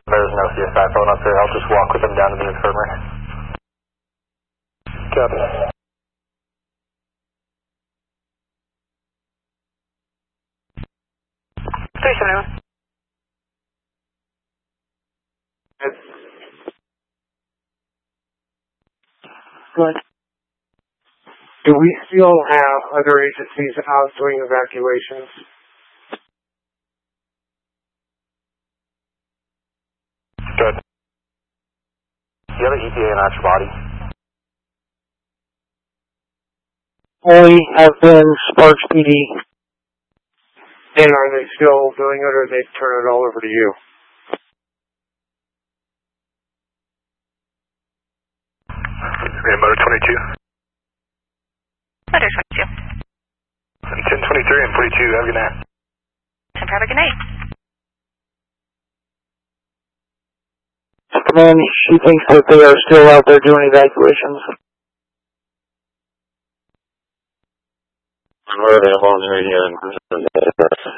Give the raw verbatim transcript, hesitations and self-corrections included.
There's no C S I phone up here. I'll just walk with them down to the infirmary. Copy. three seven one. Good. Do we still have other agencies out doing evacuations? Good. Do you have an E P A and Arch body? Only have been Sparks P D. And are they still doing it, or they turn it all over to you? Motor twenty-two. Motor twenty-two. ten twenty-three and forty-two. Have a good night. Have a good night. Command, she thinks that they are still out there doing evacuations. I'm already on the radio.